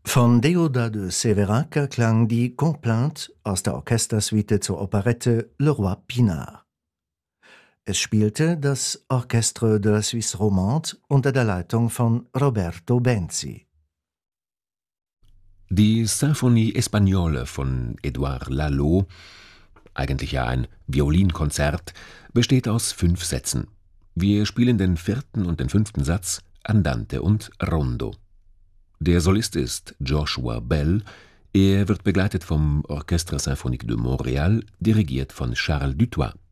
Von Deodat de Séverac klang die Complainte aus der Orchestersuite zur Operette Le Roi Pinard. Es spielte das Orchestre de la Suisse Romande unter der Leitung von Roberto Benzi. Die Symphonie Espagnole von Édouard Lalo, eigentlich ja ein Violinkonzert, besteht aus 5 Sätzen. Wir spielen den 4. und den 5. Satz, Andante und Rondo. Der Solist ist Joshua Bell. Er wird begleitet vom Orchestre Symphonique de Montréal, dirigiert von Charles Dutoit.